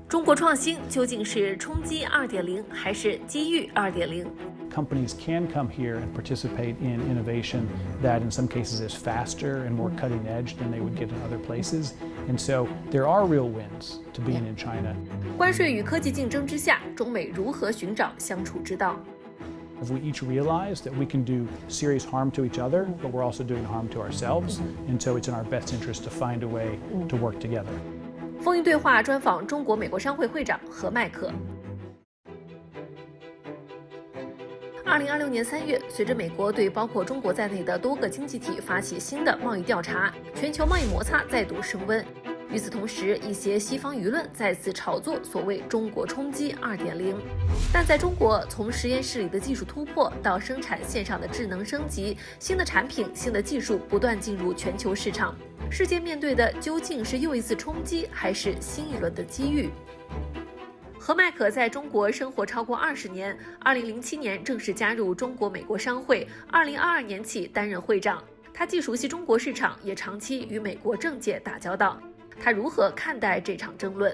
中国创新究竟是冲击2.0还是机遇2.0？ Companies can come here and participate in innovation that in some cases is faster and more cutting edge than they would get in other places. And so there are real wins to being in China. 关税与科技竞争之下，中美如何寻找相处之道？ If we each realize that we can do serious harm to each other, but we're also doing harm to ourselves, and so it's in our best interest to find a way to work together. 风云对话专访中国美国商会会长何迈克。2026年3月，随着美国对包括中国在内的多个经济体发起新的贸易调查，全球贸易摩擦再度升温。与此同时，一些西方舆论再次炒作所谓中国冲击2.0。但在中国，从实验室里的技术突破到生产线上的智能升级，新的产品、新的技术不断进入全球市场。世界面对的究竟是又一次冲击，还是新一轮的机遇？何迈克在中国生活超过20年，2007年正式加入中国美国商会，2022年起担任会长。他既熟悉中国市场，也长期与美国政界打交道。他如何看待这场争论？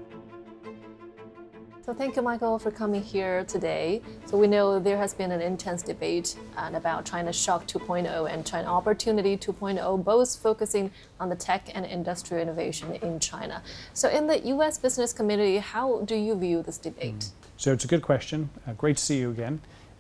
So thank you, Michael, for coming here today. So we know there has been an intense debate about China's Shock 2.0 and China Opportunity 2.0, both focusing on the tech and industrial innovation in China. So in the U.S. business community, how do you view this debate? So it's a good question. Great to see you again.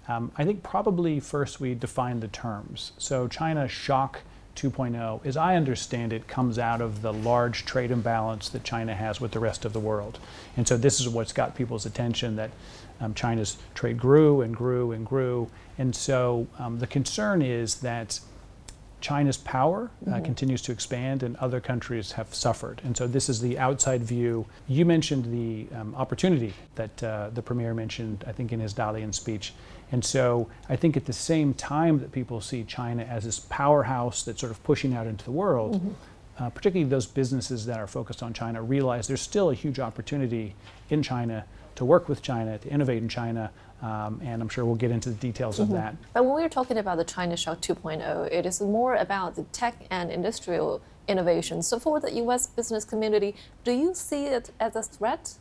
I think probably first we define the terms. So China Shock 2.0, as I understand it, comes out of the large trade imbalance that China has with the rest of the world. And so this is what's got people's attention, that China's trade grew and grew and grew. And so the concern is that China's power continues to expand and other countries have suffered. And so this is the outside view. You mentioned the opportunity that the Premier mentioned, I think, in his Dalian speech. And so I think at the same time that people see China as this powerhouse that's sort of pushing out into the world, particularly those businesses that are focused on China, realize there's still a huge opportunity in China to work with China, to innovate in China, and I'm sure we'll get into the details of that. But when we're talking about the China Shock 2.0, it is more about the tech and industrial innovation. So for the U.S. business community, do you see it as a threat?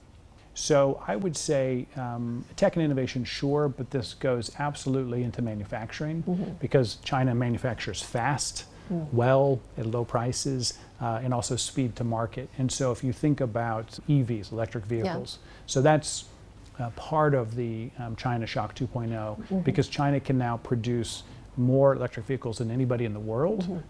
So I would say tech and innovation, sure, but this goes absolutely into manufacturing because China manufactures fast, well, at low prices, and also speed to market. And so if you think about EVs, electric vehicles, so that's part of the China Shock 2.0 because China can now produce more electric vehicles than anybody in the world.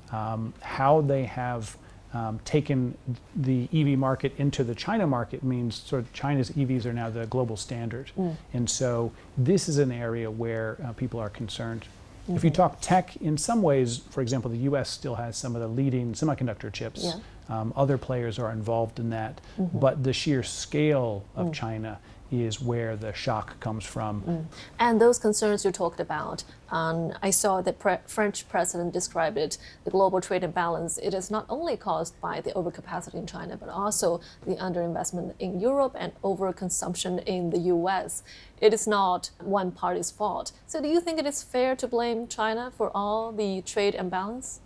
How they have taken the EV market into the China market means sort of China's EVs are now the global standard. And so this is an area where people are concerned. If you talk tech, in some ways, for example, the US still has some of the leading semiconductor chips. Other players are involved in that. But the sheer scale of China is where the shock comes from. And those concerns you talked about, I saw the French president described it, the global trade imbalance. It is not only caused by the overcapacity in China, but also the underinvestment in Europe and overconsumption in the US. It is not one party's fault. So do you think it is fair to blame China for all the trade imbalance?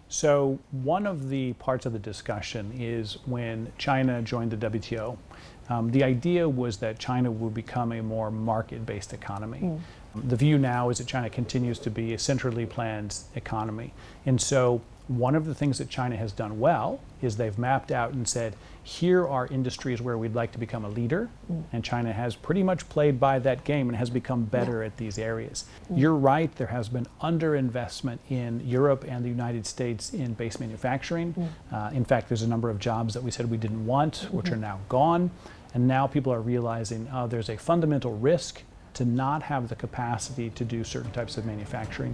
So one of the parts of the discussion is when China joined the WTO. The idea was that China would become a more market-based economy. The view now is that China continues to be a centrally planned economy. And so one of the things that China has done well is they've mapped out and said, here are industries where we'd like to become a leader. And China has pretty much played by that game and has become better at these areas. You're right, there has been underinvestment in Europe and the United States in base manufacturing. In fact, there's a number of jobs that we said we didn't want, which are now gone. And now people are realizing there's a fundamental risk to not have the capacity to do certain types of manufacturing.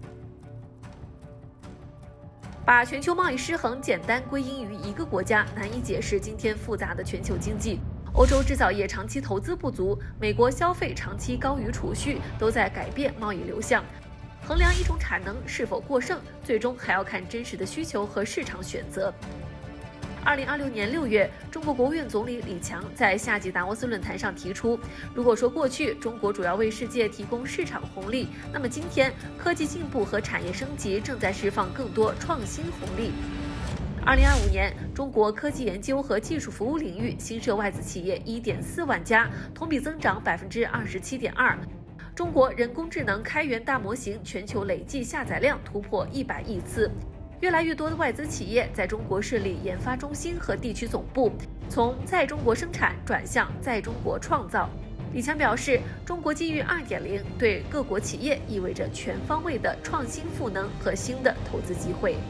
把全球贸易失衡简单归因于一个国家，难以解释今天复杂的全球经济。欧洲制造业长期投资不足，美国消费长期高于储蓄，都在改变贸易流向。衡量一种产能是否过剩，最终还要看真实的需求和市场选择。2026年6月，中国国务院总理李强在夏季达沃斯论坛上提出，如果说过去中国主要为世界提供市场红利，那么今天科技进步和产业升级正在释放更多创新红利。 2025年，中国科技研究和技术服务领域新设外资企业1.4万家，同比增长27.2%。中国人工智能开源大模型全球累计下载量突破100亿次。越来越多的外资企业在中国设立研发中心和地区总部，从在中国生产转向在中国创造。李强表示，中国机遇2.0对各国企业意味着全方位的创新赋能和新的投资机会。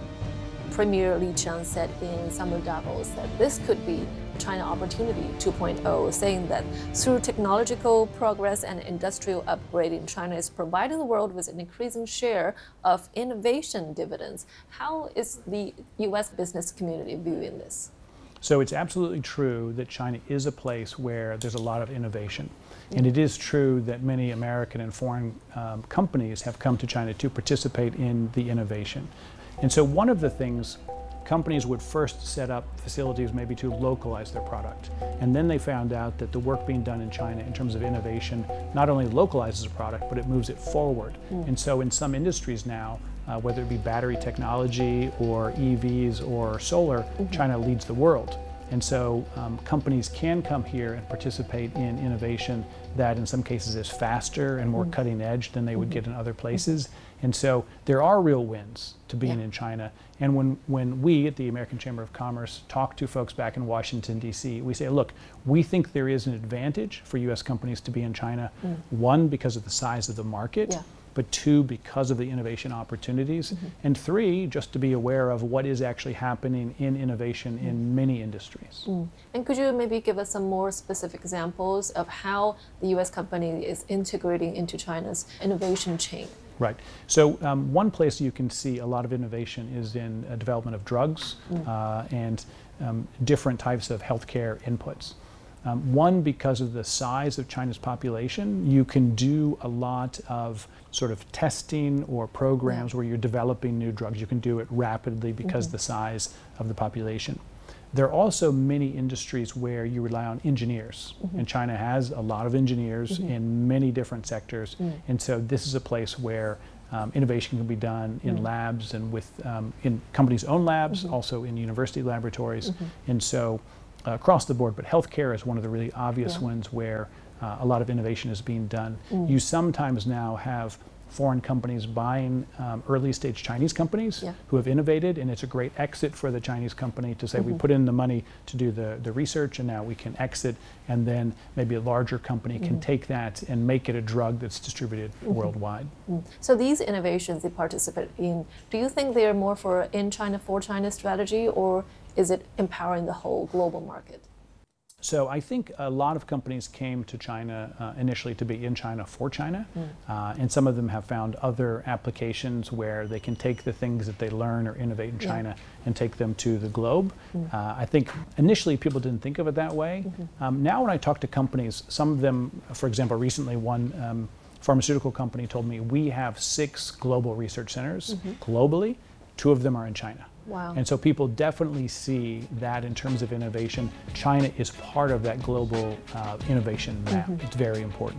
Premier Li Qiang said in Summer Davos that this could be China Opportunity 2.0, saying that through technological progress and industrial upgrading, China is providing the world with an increasing share of innovation dividends. How is the U.S. business community viewing this? So it's absolutely true that China is a place where there's a lot of innovation. And it is true that many American and foreign companies have come to China to participate in the innovation. And so one of the things, companies would first set up facilities maybe to localize their product. And then they found out that the work being done in China in terms of innovation not only localizes a product, but it moves it forward. And so in some industries now, whether it be battery technology or EVs or solar, China leads the world. And so companies can come here and participate in innovation that in some cases is faster and more cutting edge than they would get in other places. And so there are real wins to being in China. And when we at the American Chamber of Commerce talk to folks back in Washington, D.C., we say, look, we think there is an advantage for U.S. companies to be in China, one, because of the size of the market, but two, because of the innovation opportunities, and three, just to be aware of what is actually happening in innovation in many industries. And could you maybe give us some more specific examples of how the U.S. company is integrating into China's innovation chain? Right. So one place you can see a lot of innovation is in development of drugs and different types of healthcare inputs. One, because of the size of China's population, you can do a lot of sort of testing or programs where you're developing new drugs. You can do it rapidly because of the size of the population. There are also many industries where you rely on engineers, and China has a lot of engineers in many different sectors, and so this is a place where innovation can be done in labs and with in companies' own labs, also in university laboratories, and so across the board. But healthcare is one of the really obvious ones where a lot of innovation is being done. You sometimes now have foreign companies buying early stage Chinese companies who have innovated, and it's a great exit for the Chinese company to say we put in the money to do the research and now we can exit, and then maybe a larger company can take that and make it a drug that's distributed worldwide. So these innovations they participate in, do you think they are more for in China for China strategy, or is it empowering the whole global market? So I think a lot of companies came to China initially to be in China for China, and some of them have found other applications where they can take the things that they learn or innovate in China and take them to the globe. I think initially people didn't think of it that way. Now when I talk to companies, some of them, for example, recently one pharmaceutical company told me we have 6 global research centers globally, 2 of them are in China. Wow. And so people definitely see that in terms of innovation, China is part of that global innovation map. It's very important.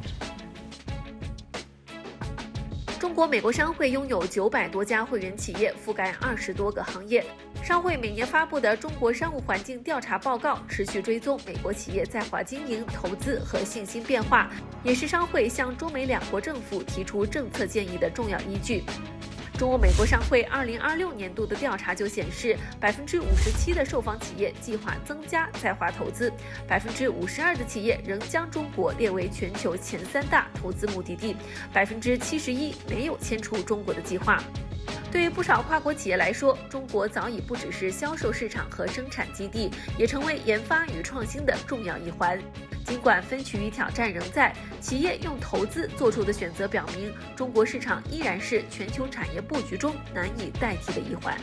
中国美国商会拥有900多家会员企业，覆盖20多个行业。商会每年发布的中国商务环境调查报告，持续追踪美国企业在华经营、投资和信心变化，也是商会向中美2国政府提出政策建议的重要依据。中欧美国商会2026年度的调查就显示，57%的受访企业计划增加在华投资，52%的企业仍将中国列为全球前3大投资目的地，71%没有迁出中国的计划。对于不少跨国企业来说，中国早已不只是销售市场和生产基地，也成为研发与创新的重要一环。尽管分歧与挑战仍在，企业用投资做出的选择表明，中国市场依然是全球产业布局中难以代替的一环。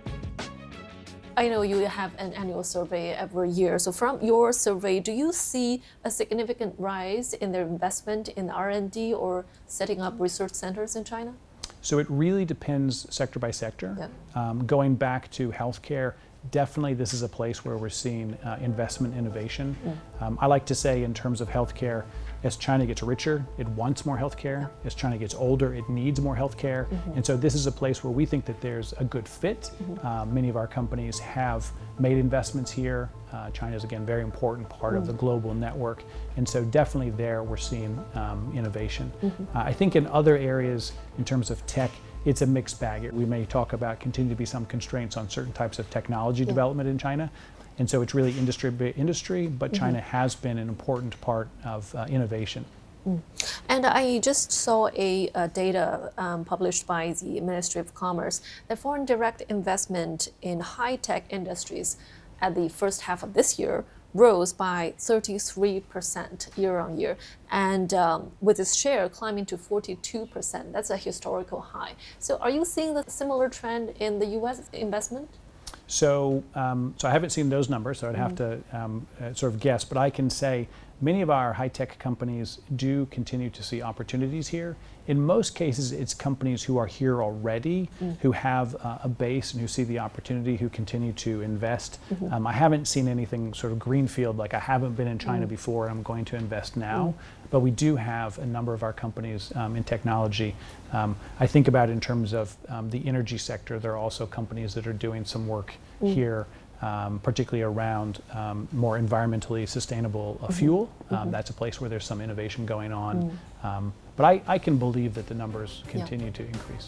I know you have an annual survey every year. So from your survey, do you see a significant rise in their investment in R&D or setting up research centers in China? So it really depends sector by sector. Going back to healthcare, definitely this is a place where we're seeing investment innovation. I like to say in terms of healthcare, as China gets richer, it wants more healthcare. As China gets older, it needs more healthcare. And so this is a place where we think that there's a good fit. Many of our companies have made investments here. China is, again, a very important part of the global network. And so definitely there we're seeing innovation. I think in other areas, in terms of tech, it's a mixed bag. We may talk about continue to be some constraints on certain types of technology development in China. And so it's really industry by industry, but China has been an important part of innovation. And I just saw a data published by the Ministry of Commerce that foreign direct investment in high-tech industries at the first half of this year rose by 33% year on year, and with its share climbing to 42%. That's a historical high. So are you seeing the similar trend in the U.S. investment? So I haven't seen those numbers, so I'd have to sort of guess, but I can say many of our high-tech companies do continue to see opportunities here. In most cases, it's companies who are here already, who have a base and who see the opportunity, who continue to invest. I haven't seen anything sort of greenfield, like I haven't been in China before, I'm going to invest now. But we do have a number of our companies in technology. I think about in terms of the energy sector, there are also companies that are doing some work here, particularly around more environmentally sustainable fuel. That's a place where there's some innovation going on. But I can believe that the numbers continue to increase.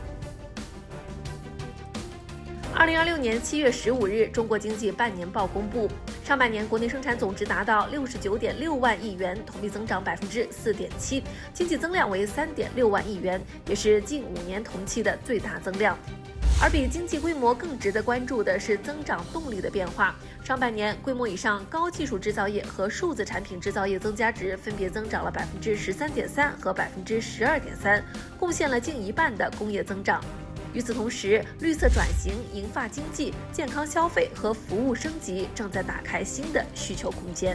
2026年7月15日，中国经济半年报公布，上半年国内生产总值达到69.6万亿元，同比增长4.7%，经济增量为3.6万亿元，也是近5年同期的最大增量。而比经济规模更值得关注的是增长动力的变化。上半年，规模以上高技术制造业和数字产品制造业增加值分别增长了13.3%和12.3%，贡献了近一半的工业增长。与此同时，绿色转型、银发经济、健康消费和服务升级正在打开新的需求空间。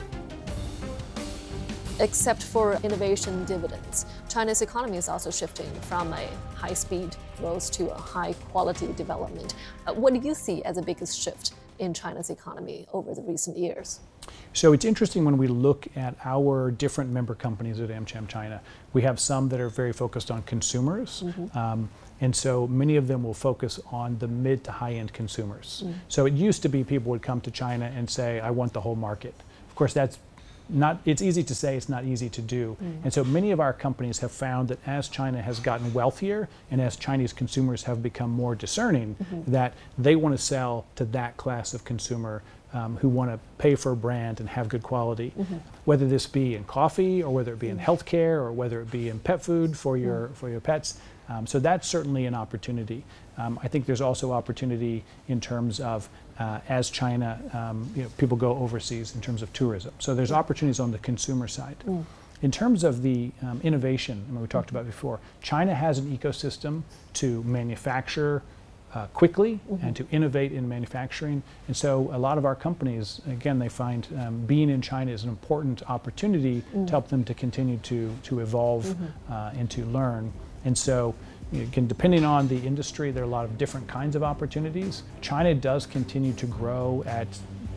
Except for innovation dividends, China's economy is also shifting from a high-speed growth to a high-quality development. What do you see as the biggest shift in China's economy over the recent years? So it's interesting when we look at our different member companies at AmCham China. We have some that are very focused on consumers. And so many of them will focus on the mid to high-end consumers. So it used to be people would come to China and say, I want the whole market. Of course, that's not, it's easy to say, it's not easy to do. And so many of our companies have found that as China has gotten wealthier and as Chinese consumers have become more discerning, that they want to sell to that class of consumer who want to pay for a brand and have good quality, whether this be in coffee or whether it be in healthcare or whether it be in pet food for your pets. So that's certainly an opportunity. I think there's also opportunity in terms of as China, people go overseas in terms of tourism. So there's opportunities on the consumer side. In terms of the innovation, we talked about before, China has an ecosystem to manufacture quickly and to innovate in manufacturing. And so a lot of our companies, again, they find being in China is an important opportunity to help them to continue to evolve and to learn. And so, again, depending on the industry, there are a lot of different kinds of opportunities. China does continue to grow at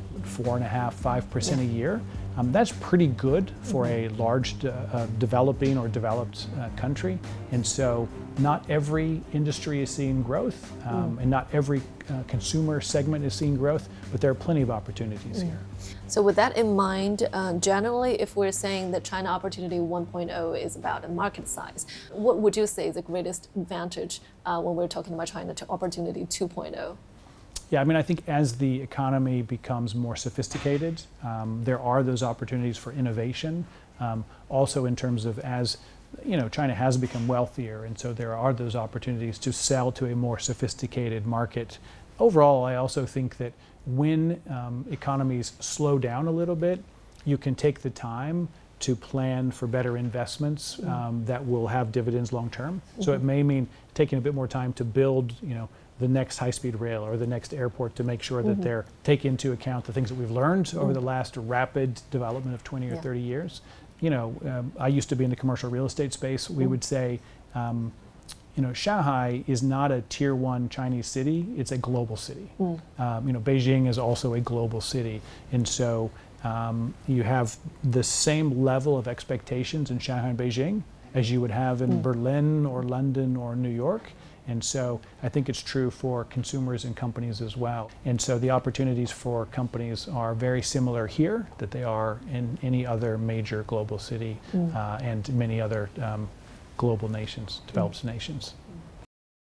4.5–5% a year. That's pretty good for a large developing or developed country. And so not every industry is seeing growth and not every consumer segment is seeing growth, but there are plenty of opportunities here. So with that in mind, generally, if we're saying that China Opportunity 1.0 is about a market size, what would you say is the greatest advantage when we're talking about China Opportunity 2.0? Yeah, I mean, I think as the economy becomes more sophisticated, there are those opportunities for innovation. Also in terms of as, China has become wealthier, and so there are those opportunities to sell to a more sophisticated market. Overall, I also think that when economies slow down a little bit, you can take the time to plan for better investments that will have dividends long term. So it may mean taking a bit more time to build, the next high-speed rail or the next airport to make sure that they're taking into account the things that we've learned over the last rapid development of 20 or 30 years. I used to be in the commercial real estate space. We would say you know, Shanghai is not a tier 1 Chinese city, it's a global city. You know, Beijing is also a global city. And so you have the same level of expectations in Shanghai and Beijing as you would have in Berlin or London or New York. And so I think it's true for consumers and companies as well. And so the opportunities for companies are very similar here that they are in any other major global city and many other global nations, developed nations.